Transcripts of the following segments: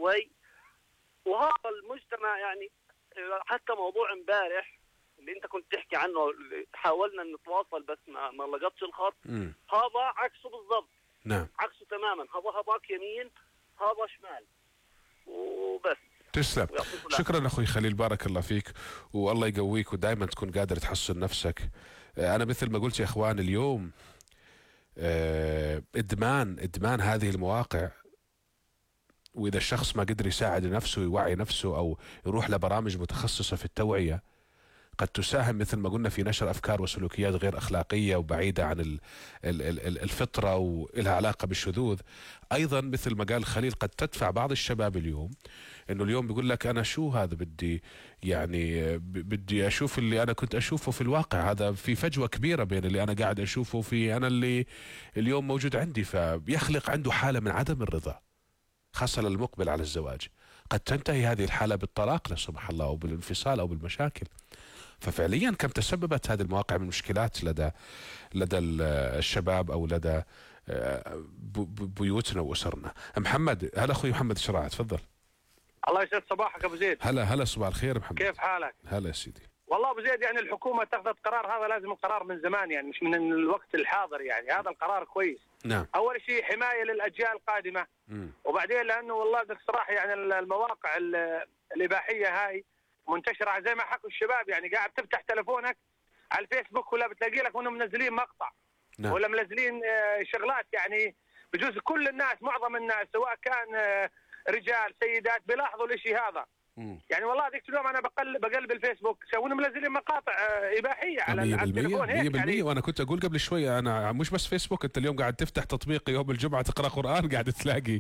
شوي. وهذا المجتمع يعني حتى موضوع امبارح اللي انت كنت تحكي عنه، حاولنا نتواصل بس ما لقطش الخط. هذا عكسه بالضبط. نعم عكسه تماما، هذا هباك يمين هذا شمال وبس. تسلم. شكرا اخوي خليل، بارك الله فيك والله يقويك ودائما تكون قادر تحصن نفسك. انا مثل ما قلت يا اخوان اليوم ادمان هذه المواقع، واذا الشخص ما قدر يساعد نفسه ويوعي نفسه او يروح لبرامج متخصصة في التوعية، قد تساهم مثل ما قلنا في نشر أفكار وسلوكيات غير أخلاقية وبعيدة عن الفطرة ولها علاقة بالشذوذ. أيضا مثل ما قال خليل قد تدفع بعض الشباب اليوم أنه اليوم بيقول لك أنا شو هذا، بدي أشوف اللي أنا كنت أشوفه في الواقع. هذا في فجوة كبيرة بين اللي أنا قاعد أشوفه في أنا اللي اليوم موجود عندي، فبيخلق عنده حالة من عدم الرضا خاصة للمقبل على الزواج. قد تنتهي هذه الحالة بالطلاق لا سمح الله أو بالانفصال أو بالمشاكل. ففعليا كم تسببت هذه المواقع من مشكلات لدى الشباب او لدى بيوتنا واسرنا. محمد، هلا اخوي محمد شراع، تفضل. الله يسعد صباحك ابو زيد. هلا صباح الخير محمد، كيف حالك؟ هلا يا سيدي. والله ابو زيد يعني الحكومه اتخذت قرار، هذا لازم قرار من زمان يعني مش من الوقت الحاضر، يعني هذا القرار كويس. نعم. اول شيء حمايه للاجيال القادمه. وبعدين لانه والله بصراحه يعني المواقع الاباحيه هاي منتشره زي ما حكوا الشباب، يعني قاعد تفتح تلفونك على الفيسبوك ولا بتلاقي لك انهم منزلين مقطع. نعم. ولا منزلين شغلات، يعني بجوز كل الناس معظم الناس سواء كان رجال سيدات بيلاحظوا الاشي هذا. يعني والله ذيك اليوم انا بقلب الفيسبوك شافوني منزلين مقاطع اباحيه على التليفون هيك 100%. يعني وانا كنت اقول قبل شويه انا مش بس فيسبوك، انت اليوم قاعد تفتح تطبيق يوم الجمعه تقرا قران قاعد تلاقي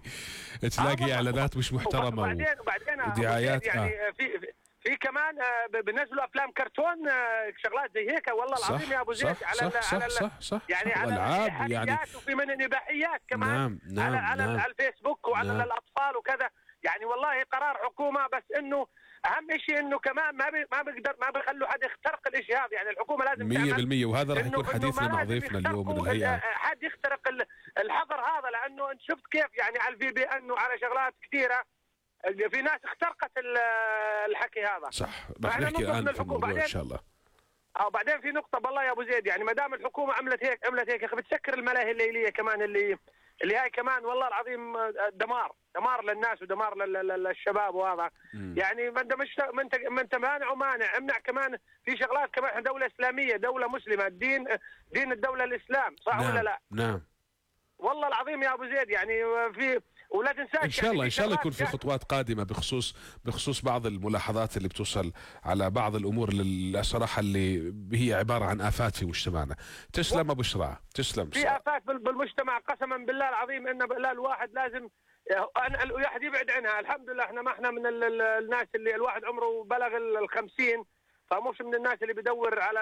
اعلانات مش محترمه وبعدين ودعايات. يعني في كمان بنزلوا افلام كرتون شغلات زي هيك. والله العظيم يا ابو زيد صح يعني على العاب يعني وفي من الاباحيات كمان. نعم على الفيسبوك وعلى الاطفال وكذا. يعني والله قرار حكومه، بس انه اهم شيء انه كمان ما بيخلوا حد يخترق الاشي هذا. يعني الحكومه لازم 100%. وهذا راح يكون حديثنا مع ضيفنا اليوم من الهيئه. حد يخترق الحظر هذا، لانه انت شفت كيف يعني على الفي بي ان وعلى شغلات كثيره في ناس اخترقت الحكي هذا. صح، راح نحكي الان في الموضوع ان شاء الله. وبعدين في نقطه بالله يا ابو زيد، يعني ما دام الحكومه عملت هيك يا اخي بتسكر الملاهي الليليه كمان اللي هاي كمان والله العظيم دمار للناس ودمار للشباب. وهذا يعني ما انت مانع ومانع، امنع كمان في شغلات كمان. احنا دوله اسلاميه، دوله مسلمه، دين الدوله الاسلام، صح ولا لا؟ نعم والله العظيم يا ابو زيد. يعني في ولا تنساش ان شاء الله يكون في خطوات قادمه بخصوص بعض الملاحظات اللي بتوصل على بعض الامور اللي الصراحه اللي هي عباره عن افات في مجتمعنا. تسلم ابو شراع، تسلم. في افات بالمجتمع قسما بالله العظيم ان الواحد لازم الواحد يبعد عنها. الحمد لله احنا ما احنا من الناس اللي الواحد عمره بلغ ال50، فمش من الناس اللي بدور على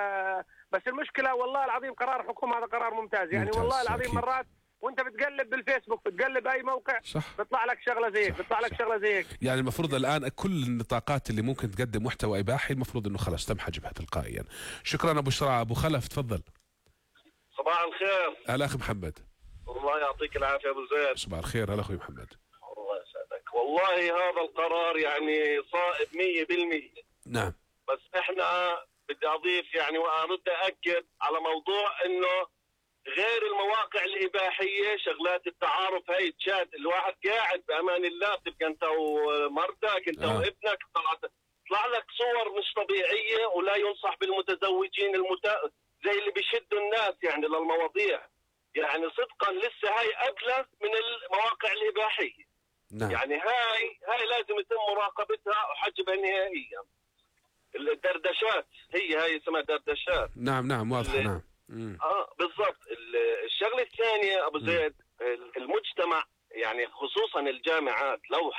بس المشكله والله العظيم قرار الحكومه هذا قرار ممتاز. يعني والله العظيم مرات وانت بتقلب بالفيسبوك بتقلب اي موقع صح بيطلع لك شغله زيك يعني المفروض الان كل النطاقات اللي ممكن تقدم محتوى اباحي المفروض انه خلاص تم حجبها تلقائيا. شكرا ابو شراع. ابو خلف تفضل. صباح الخير. هلا اخي محمد. الله يعطيك العافيه ابو زيد. صباح الخير. هلا اخوي محمد. الله يسعدك. والله هذا القرار يعني صائب 100%. نعم. بس احنا بدي اضيف يعني وارد اكد على موضوع انه غير المواقع الإباحية شغلات التعارف هاي الشات، الواحد قاعد بأمان الله تبقى أنت ومرتك أنت وابنك طلع لك صور مش طبيعية، ولا ينصح بالمتزوجين زي اللي بيشدوا الناس يعني للمواضيع. يعني صدقا لسه هاي أقلة من المواقع الإباحية. نعم. يعني هاي لازم يتم مراقبتها وحجبها نهائيا. الدردشات هاي اسمها دردشات. نعم واضحة. نعم. بالضبط. الشغله الثانيه ابو زيد، المجتمع يعني خصوصا الجامعات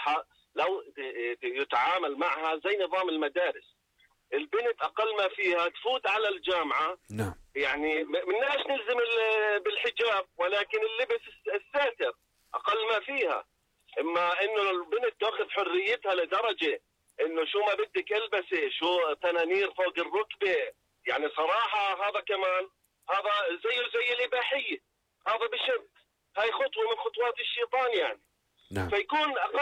لو يتعامل معها زي نظام المدارس. البنت اقل ما فيها تفوت على الجامعه. نعم. يعني مناش نلزم بالحجاب، ولكن اللبس الساتر اقل ما فيها. اما انه البنت تاخذ حريتها لدرجه انه شو ما بدك البسي، شو تنانير فوق الركبه. يعني صراحه هذا كمان هذا زي الإباحية، هذا بشد. هاي خطوة من خطوات الشيطان يعني. نعم. فيكون